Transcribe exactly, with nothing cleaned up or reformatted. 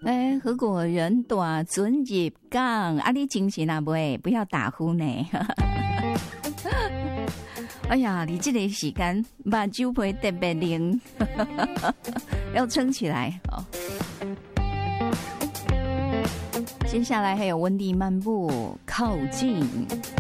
哎，合伙人大准入港，啊，你精神啊袂？不要打呼呢。哎呀，你这个时间把酒杯特别灵，要撑起来哦。接下来还有温蒂漫步靠近。